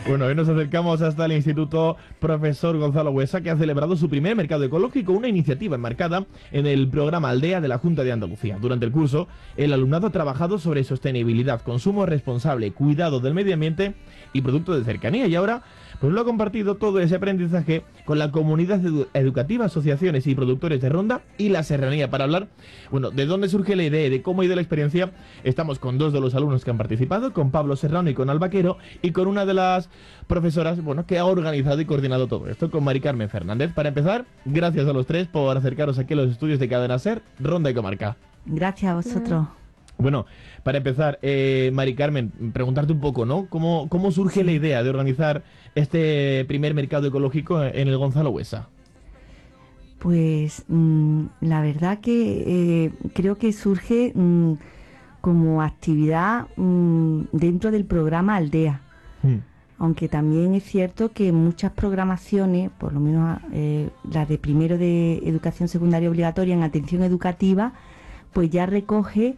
Bueno, hoy nos acercamos hasta el Instituto Profesor Gonzalo Buesa, que ha celebrado su primer mercado ecológico, una iniciativa enmarcada en el programa Aldea de la Junta de Andalucía. Durante el curso, el alumnado ha trabajado sobre sostenibilidad, consumo responsable, cuidado del medio ambiente y productos de cercanía. Y ahora, pues lo ha compartido todo ese aprendizaje con la comunidad educativa, asociaciones y productores de Ronda y la Serranía. Para hablar, bueno, de dónde surge la idea y de cómo ha ido la experiencia, estamos con dos de los alumnos que han participado, con Pablo Serrano y con Alba Quero, y con una de las profesoras, bueno, que ha organizado y coordinado todo esto, con Mari Carmen Fernández. Para empezar, gracias a los tres por acercaros aquí a los estudios de Cadena Ser, Ronda y Comarca. Gracias a vosotros. Bueno, para empezar, Mari Carmen, preguntarte un poco, ¿no? ¿Cómo surge la idea de organizar este primer mercado ecológico en el Gonzalo Buesa? Pues la verdad que creo que surge como actividad dentro del programa Aldea. Aunque también es cierto que muchas programaciones, por lo menos la de primero de educación secundaria obligatoria en atención educativa, pues ya recoge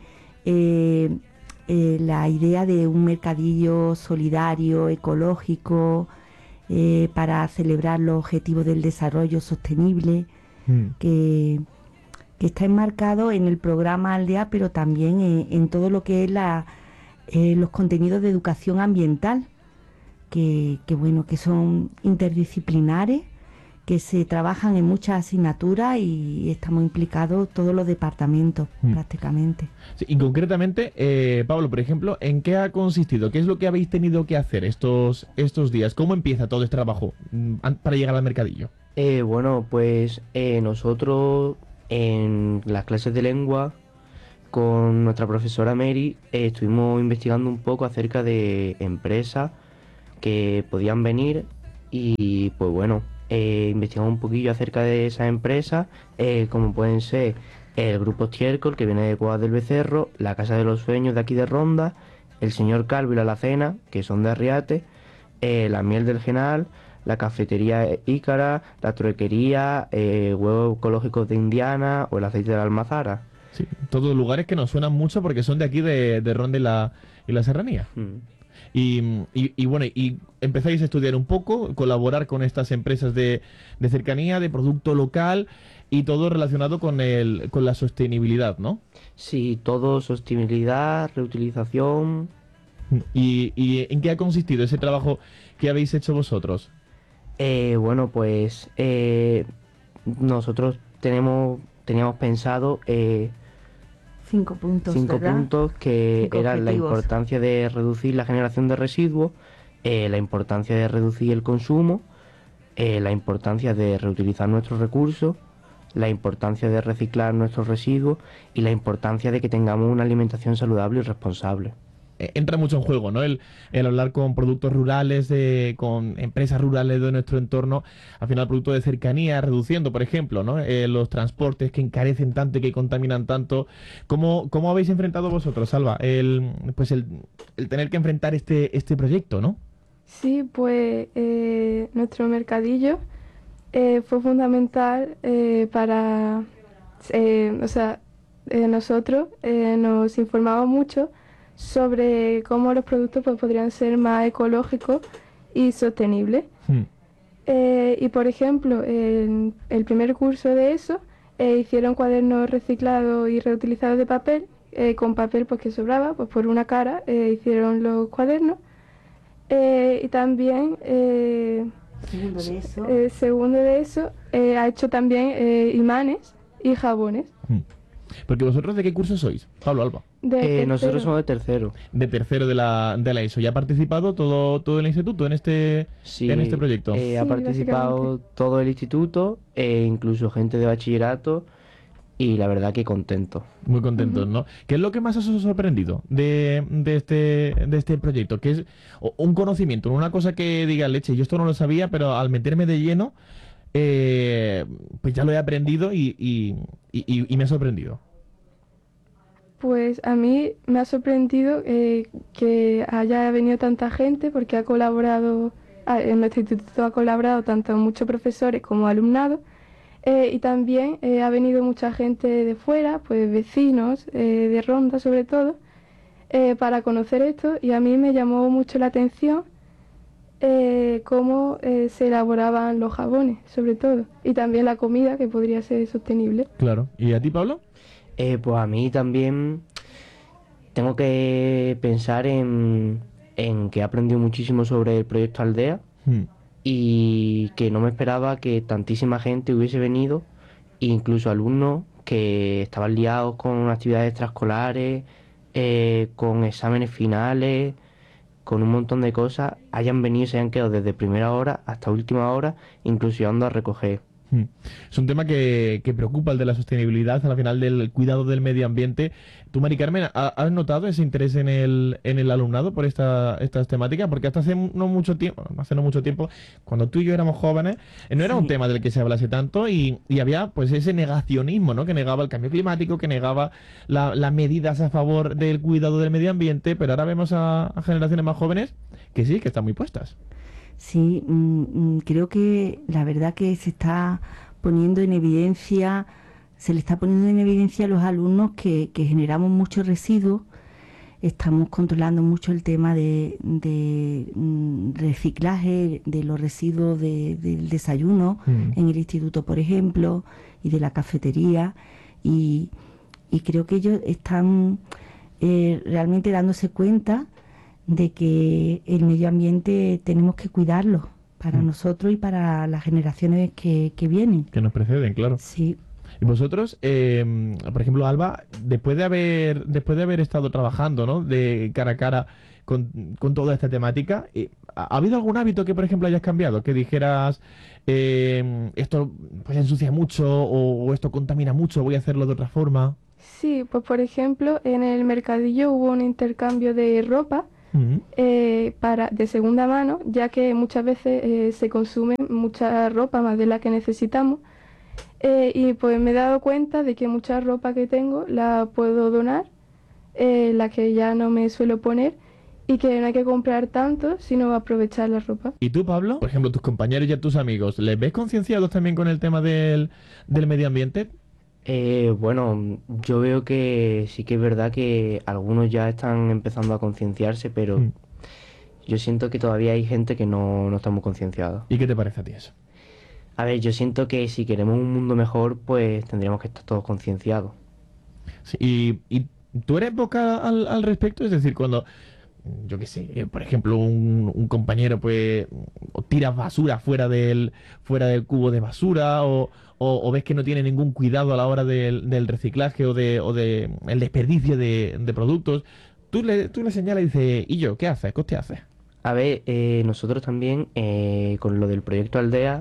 la idea de un mercadillo solidario, ecológico, para celebrar los objetivos del desarrollo sostenible, que está enmarcado en el programa Aldea, pero también en todo lo que es los contenidos de educación ambiental, que son interdisciplinares, que se trabajan en muchas asignaturas y estamos implicados todos los departamentos prácticamente. Sí, y concretamente, Pablo, por ejemplo, ¿en qué ha consistido? ¿Qué es lo que habéis tenido que hacer estos días? ¿Cómo empieza todo este trabajo para llegar al mercadillo? Pues nosotros en las clases de lengua con nuestra profesora Mary estuvimos investigando un poco acerca de empresas que podían venir y pues bueno, investigamos un poquillo acerca de esas empresas, como pueden ser el Grupo Estiércol, que viene de Cuevas del Becerro, la Casa de los Sueños de aquí de Ronda, el Señor Calvo y la Alacena, que son de Arriate, la Miel del Genal, la Cafetería Ícara, la Truequería, Huevos Ecológicos de Indiana o el Aceite de la Almazara. Sí, todos lugares que nos suenan mucho porque son de aquí de Ronda y la Serranía. Y bueno, y empezáis a estudiar un poco, colaborar con estas empresas de cercanía, de producto local y todo relacionado con la sostenibilidad, ¿no? Sí, todo sostenibilidad, reutilización. ¿Y en qué ha consistido ese trabajo que habéis hecho vosotros? Nosotros teníamos pensado 5 puntos, cinco ¿verdad? puntos que 5 eran la objetivos. importancia de reducir la generación de residuos, la importancia de reducir el consumo, la importancia de reutilizar nuestros recursos, la importancia de reciclar nuestros residuos y la importancia de que tengamos una alimentación saludable y responsable. Entra mucho en juego, ¿no? El hablar con productos rurales, con empresas rurales de nuestro entorno, al final productos de cercanía, reduciendo, por ejemplo, ¿no? Los transportes que encarecen tanto y que contaminan tanto. ¿Cómo habéis enfrentado vosotros, Salva, el tener que enfrentar este proyecto, ¿no? Sí, pues nuestro mercadillo fue fundamental para, nosotros nos informamos mucho sobre cómo los productos pues, podrían ser más ecológicos y sostenibles. Y por ejemplo, en el primer curso de eso, hicieron cuadernos reciclados y reutilizados de papel, con papel pues, que sobraba, pues por una cara hicieron los cuadernos. Y también, segundo de eso, ha hecho también imanes y jabones. Porque vosotros, ¿de qué curso sois? Pablo, Alba. Nosotros somos de tercero. De tercero de la ESO. ¿Ya ha participado todo el instituto en este proyecto? Ha participado todo el instituto, incluso gente de bachillerato, y la verdad que contento. Muy contentos, ¿no? ¿Qué es lo que más os ha sorprendido de este proyecto? ¿Qué es un conocimiento, una cosa que diga, leche, yo esto no lo sabía, pero al meterme de lleno, pues ya lo he aprendido y me ha sorprendido? Pues a mí me ha sorprendido que haya venido tanta gente porque ha colaborado, en nuestro instituto ha colaborado tanto muchos profesores como alumnado, y también ha venido mucha gente de fuera, pues vecinos de Ronda sobre todo, para conocer esto, y a mí me llamó mucho la atención cómo se elaboraban los jabones, sobre todo, y también la comida, que podría ser sostenible. Claro. ¿Y a ti, Pablo? Pues a mí también tengo que pensar en que he aprendido muchísimo sobre el proyecto Aldea y que no me esperaba que tantísima gente hubiese venido, incluso alumnos que estaban liados con actividades extraescolares, con exámenes finales, con un montón de cosas, hayan venido y se hayan quedado desde primera hora hasta última hora, incluso llegando a recoger. Es un tema que preocupa, el de la sostenibilidad, al final del cuidado del medio ambiente. Tú, Mari Carmen, ¿has notado ese interés en el alumnado por estas temáticas? Porque hasta hace no mucho tiempo, cuando tú y yo éramos jóvenes, no era un tema del que se hablase tanto y había pues ese negacionismo, ¿no? Que negaba el cambio climático, que negaba las medidas a favor del cuidado del medio ambiente, pero ahora vemos a generaciones más jóvenes que sí, que están muy puestas. Sí, creo que la verdad que se está poniendo en evidencia, se le está poniendo en evidencia a los alumnos que generamos muchos residuos, estamos controlando mucho el tema de reciclaje de los residuos del desayuno en el instituto, por ejemplo, y de la cafetería, y creo que ellos están realmente dándose cuenta de que el medio ambiente tenemos que cuidarlo para nosotros y para las generaciones que vienen. Que nos preceden, claro. Sí. Y vosotros, por ejemplo, Alba, después de haber estado trabajando, ¿no? De cara a cara con toda esta temática, ¿ha habido algún hábito que, por ejemplo, hayas cambiado? Que dijeras, esto pues ensucia mucho o esto contamina mucho, voy a hacerlo de otra forma. Sí, pues por ejemplo, en el mercadillo hubo un intercambio de ropa de segunda mano, ya que muchas veces se consume mucha ropa más de la que necesitamos, y pues me he dado cuenta de que mucha ropa que tengo la puedo donar, la que ya no me suelo poner, y que no hay que comprar tanto, sino aprovechar la ropa. ¿Y tú, Pablo? Por ejemplo, tus compañeros y a tus amigos, ¿les ves concienciados también con el tema del medio ambiente? Bueno, yo veo que sí que es verdad que algunos ya están empezando a concienciarse, pero yo siento que todavía hay gente que no está muy concienciada. ¿Y qué te parece a ti eso? A ver, yo siento que si queremos un mundo mejor, pues tendríamos que estar todos concienciados. Sí, ¿y tú eres vocal al respecto? Es decir, cuando, yo qué sé, por ejemplo, un compañero pues o tira basura fuera del cubo de basura o ves que no tiene ningún cuidado a la hora del reciclaje o de el desperdicio de productos, tú le señalas y dices, ¿y yo? ¿Qué haces? ¿Qué usted hace? A ver, nosotros también, con lo del proyecto Aldea,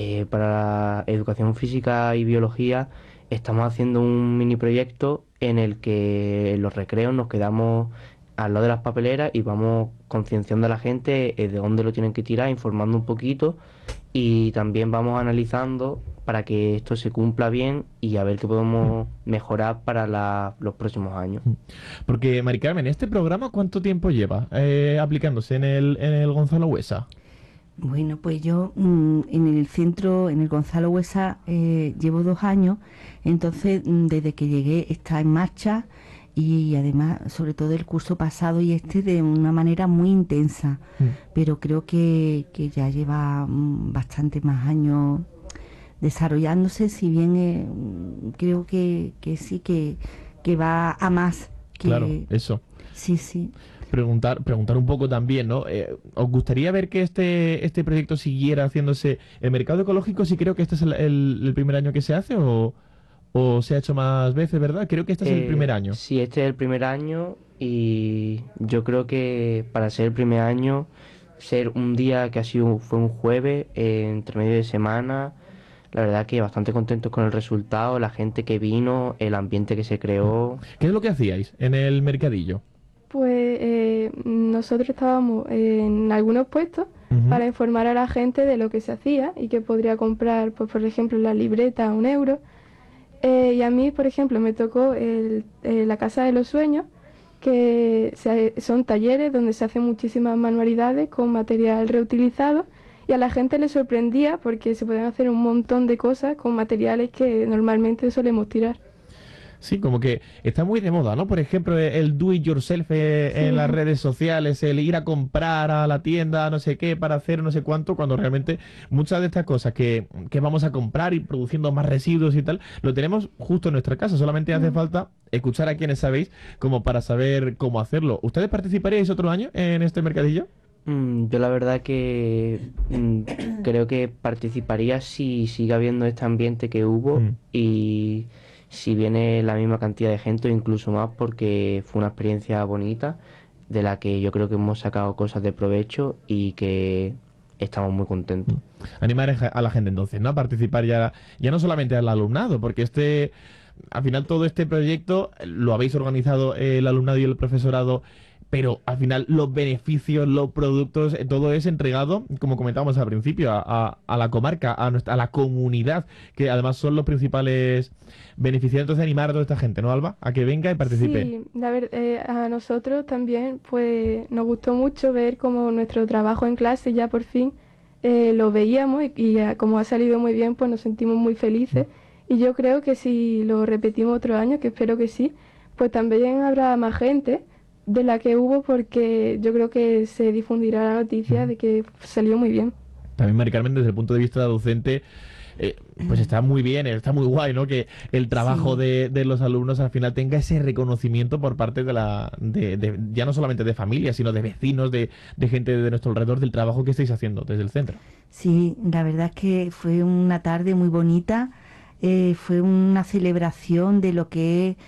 para educación física y biología, estamos haciendo un mini proyecto en el que en los recreos nos quedamos al lado de las papeleras y vamos concienciando a la gente de dónde lo tienen que tirar, informando un poquito, y también vamos analizando para que esto se cumpla bien y a ver qué podemos mejorar para los próximos años. Porque, Mari Carmen, ¿este programa cuánto tiempo lleva aplicándose en el Gonzalo Huesa? Bueno, pues yo en el centro, en el Gonzalo Huesa, llevo 2 años, entonces desde que llegué está en marcha y además, sobre todo el curso pasado y de una manera muy intensa, pero creo que ya lleva bastante más años desarrollándose, si bien creo que sí, que va a más. Claro, eso. Sí, sí. Preguntar un poco también, ¿no? ¿Os gustaría ver que este proyecto siguiera haciéndose? ¿El mercado ecológico sí creo que este es el primer año que se hace o se ha hecho más veces, verdad? Creo que este es el primer año. Sí, este es el primer año y yo creo que para ser el primer año, ser un día que fue un jueves, entre medio de semana, la verdad que bastante contentos con el resultado, la gente que vino, el ambiente que se creó. ¿Qué es lo que hacíais en el mercadillo? Pues nosotros estábamos en algunos puestos para informar a la gente de lo que se hacía y que podría comprar, pues por ejemplo, la libreta a 1 euro. Y a mí, por ejemplo, me tocó la Casa de los Sueños, que son talleres donde se hacen muchísimas manualidades con material reutilizado, y a la gente le sorprendía porque se podían hacer un montón de cosas con materiales que normalmente solemos tirar. Sí, como que está muy de moda, ¿no? Por ejemplo, el do it yourself en las redes sociales, el ir a comprar a la tienda, no sé qué, para hacer no sé cuánto, cuando realmente muchas de estas cosas que vamos a comprar y produciendo más residuos y tal, lo tenemos justo en nuestra casa. Solamente hace falta escuchar a quienes sabéis como para saber cómo hacerlo. ¿Ustedes participaríais otro año en este mercadillo? Yo la verdad que creo que participaría si sigue habiendo este ambiente que hubo y si viene la misma cantidad de gente o incluso más, porque fue una experiencia bonita de la que yo creo que hemos sacado cosas de provecho y que estamos muy contentos. Animar a la gente entonces, ¿no? A participar ya no solamente al alumnado, porque al final todo este proyecto lo habéis organizado el alumnado y el profesorado, pero al final los beneficios, los productos, todo es entregado, como comentábamos al principio, a la comarca, a la comunidad, que además son los principales beneficiarios. Entonces animar a toda esta gente, ¿no, Alba? A que venga y participe. Sí, a nosotros también pues nos gustó mucho ver cómo nuestro trabajo en clase ya por fin lo veíamos y como ha salido muy bien, pues nos sentimos muy felices. Y yo creo que si lo repetimos otro año, que espero que sí, pues también habrá más gente de la que hubo, porque yo creo que se difundirá la noticia de que salió muy bien. También, Mari Carmen, desde el punto de vista de docente, pues está muy bien, está muy guay, ¿no? Que el trabajo de los alumnos al final tenga ese reconocimiento por parte ya no solamente de familias, sino de vecinos, de gente de nuestro alrededor, del trabajo que estáis haciendo desde el centro. Sí, la verdad es que fue una tarde muy bonita, fue una celebración de lo que es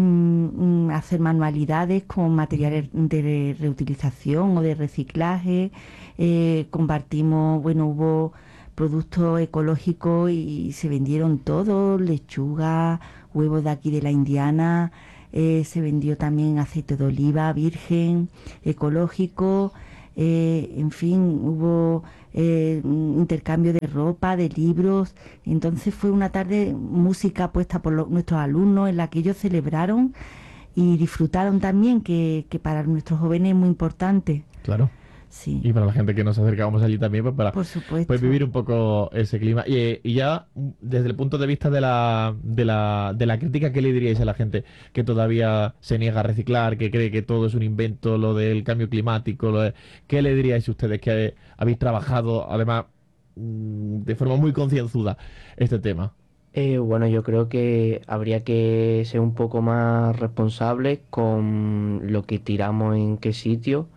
hacer manualidades con materiales de reutilización o de reciclaje. Compartimos, bueno, hubo productos ecológicos y se vendieron todos, lechuga, huevos de aquí de la Indiana, se vendió también aceite de oliva virgen, ecológico, en fin, hubo intercambio de ropa, de libros. Entonces fue una tarde, música puesta por nuestros alumnos, en la que ellos celebraron y disfrutaron también, que para nuestros jóvenes es muy importante. Claro. Sí. Y para la gente que nos acercábamos allí también, pues para Por supuesto. pues vivir un poco ese clima. Y ya desde el punto de vista de la crítica, ¿qué le diríais a la gente que todavía se niega a reciclar, que cree que todo es un invento, lo del cambio climático? ¿Qué le diríais ustedes que habéis trabajado, además, de forma muy concienzuda, este tema? Bueno, yo creo que habría que ser un poco más responsables con lo que tiramos en qué sitio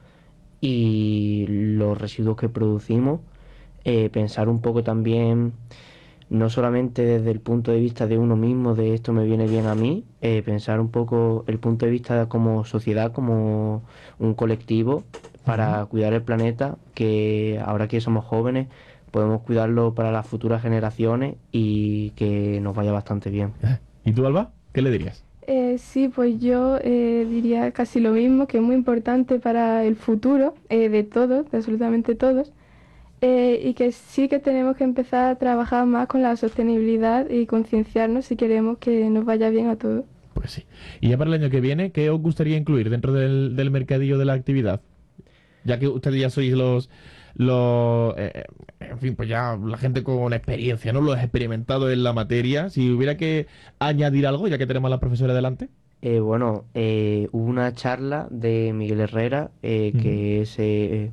y los residuos que producimos. Pensar un poco también, no solamente desde el punto de vista de uno mismo, de esto me viene bien a mí, pensar un poco el punto de vista como sociedad, como un colectivo, para cuidar el planeta, que ahora que somos jóvenes podemos cuidarlo para las futuras generaciones y que nos vaya bastante bien. ¿Y tú, Alba? ¿Qué le dirías? Sí, pues yo diría casi lo mismo, que es muy importante para el futuro de todos, de absolutamente todos, y que sí que tenemos que empezar a trabajar más con la sostenibilidad y concienciarnos si queremos que nos vaya bien a todos. Pues sí. Y ya para el año que viene, ¿qué os gustaría incluir dentro del mercadillo de la actividad? Ya que ustedes ya sois en fin, pues ya la gente con experiencia, ¿no? Los experimentados en la materia. Si hubiera que añadir algo, ya que tenemos a la profesora delante. Bueno, hubo una charla de Miguel Herrera, que es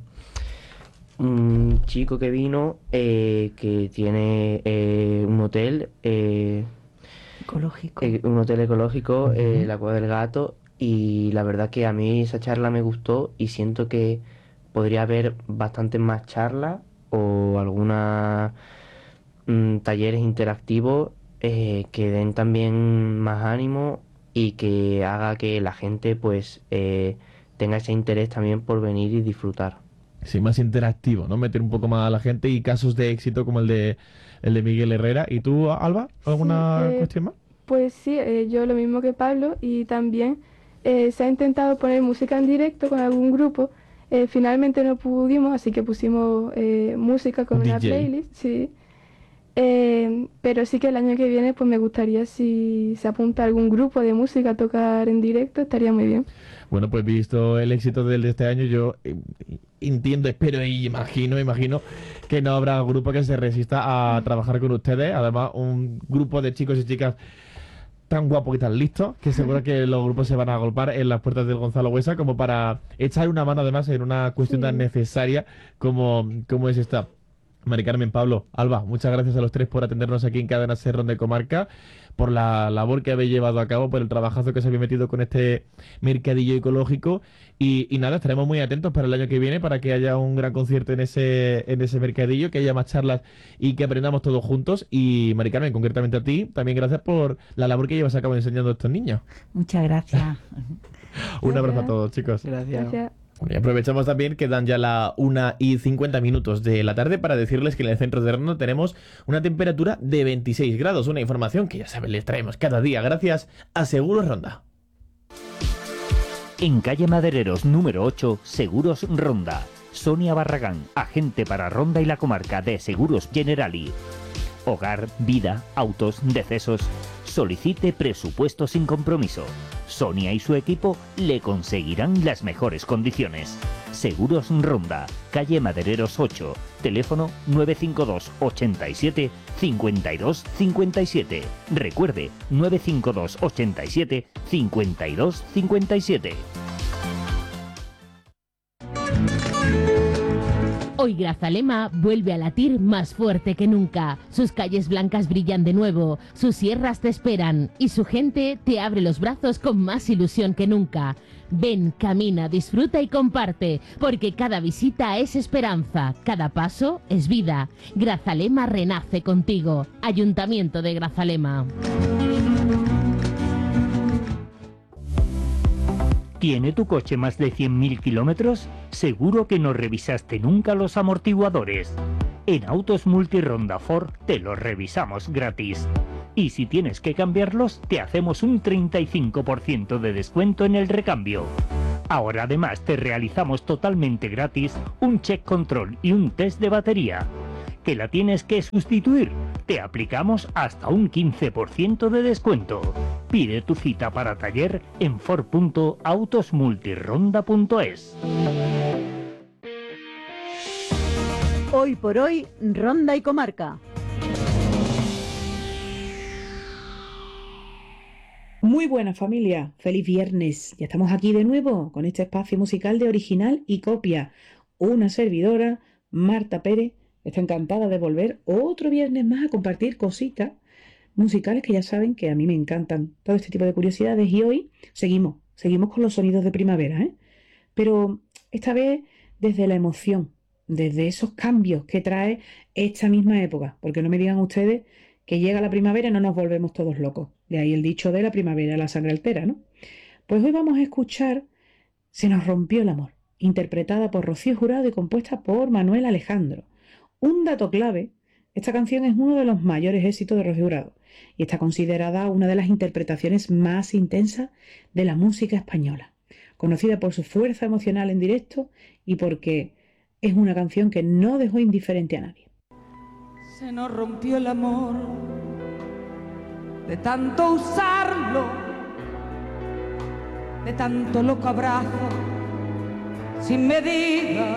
un chico que vino, que tiene un hotel Ecológico. La Cueva del Gato, y la verdad que a mí esa charla me gustó y siento que podría haber bastantes más charlas o algunos talleres interactivos que den también más ánimo y que haga que la gente pues tenga ese interés también por venir y disfrutar. Sí, más interactivo, ¿no? Meter un poco más a la gente y casos de éxito como el de Miguel Herrera. ¿Y tú, Alba? ¿Alguna cuestión más? Pues sí, yo lo mismo que Pablo, y también se ha intentado poner música en directo con algún grupo. Finalmente no pudimos, así que pusimos música con una DJ. playlist, sí. Pero sí que el año que viene pues me gustaría, si se apunta algún grupo de música a tocar en directo, estaría muy bien. Bueno, pues visto el éxito del de este año, yo entiendo, espero y imagino que no habrá grupo que se resista a trabajar con ustedes. Además, un grupo de chicos y chicas tan guapos y tan listos que seguro que los grupos se van a agolpar en las puertas del Gonzalo Buesa como para echar una mano además en una cuestión tan necesaria como es esta. Mari Carmen, Pablo, Alba, muchas gracias a los tres por atendernos aquí en Cadena Ser Ronda y Comarca, por la labor que habéis llevado a cabo, por el trabajazo que se habéis metido con este mercadillo ecológico y nada, estaremos muy atentos para el año que viene para que haya un gran concierto en ese mercadillo, que haya más charlas y que aprendamos todos juntos. Y Mari Carmen, concretamente a ti, también gracias por la labor que llevas a cabo enseñando a estos niños. Muchas gracias. Un abrazo a todos, chicos. Gracias. Bueno, y aprovechamos también que dan ya la 1:50 de la tarde para decirles que en el centro de Ronda tenemos una temperatura de 26 grados. Una información que ya saben, les traemos cada día gracias a Seguros Ronda. En calle Madereros número 8, Seguros Ronda. Sonia Barragán, agente para Ronda y la comarca de Seguros Generali. Hogar, vida, autos, decesos. Solicite presupuesto sin compromiso. Sonia y su equipo le conseguirán las mejores condiciones. Seguros Ronda, calle Madereros 8, teléfono 952 87 52 57. Recuerde, 952 87 52 57. Hoy Grazalema vuelve a latir más fuerte que nunca. Sus calles blancas brillan de nuevo, sus sierras te esperan y su gente te abre los brazos con más ilusión que nunca. Ven, camina, disfruta y comparte, porque cada visita es esperanza, cada paso es vida. Grazalema renace contigo. Ayuntamiento de Grazalema. ¿Tiene tu coche más de 100.000 kilómetros? Seguro que no revisaste nunca los amortiguadores. En Autos Multironda Ford te los revisamos gratis. Y si tienes que cambiarlos, te hacemos un 35% de descuento en el recambio. Ahora además te realizamos totalmente gratis un check control y un test de batería. ¿Que la tienes que sustituir? Te aplicamos hasta un 15% de descuento. Pide tu cita para taller en ford.autosmultironda.es. Hoy por hoy, Ronda y Comarca. Muy buena familia, feliz viernes. Ya estamos aquí de nuevo con este espacio musical de original y copia. Una servidora, Marta Pérez, está encantada de volver otro viernes más a compartir cositas musicales que ya saben que a mí me encantan. Todo este tipo de curiosidades y hoy seguimos con los sonidos de primavera, ¿eh? Pero esta vez desde la emoción, desde esos cambios que trae esta misma época. Porque no me digan ustedes que llega la primavera y no nos volvemos todos locos. De ahí el dicho de la primavera la sangre altera, ¿no? Pues hoy vamos a escuchar Se nos rompió el amor, interpretada por Rocío Jurado y compuesta por Manuel Alejandro. Un dato clave, esta canción es uno de los mayores éxitos de Rocío Jurado y está considerada una de las interpretaciones más intensas de la música española, conocida por su fuerza emocional en directo y porque es una canción que no dejó indiferente a nadie. Se nos rompió el amor de tanto usarlo, de tanto loco abrazo sin medida,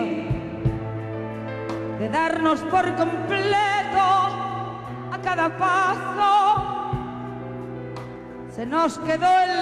de darnos por completo a cada paso. Se nos quedó el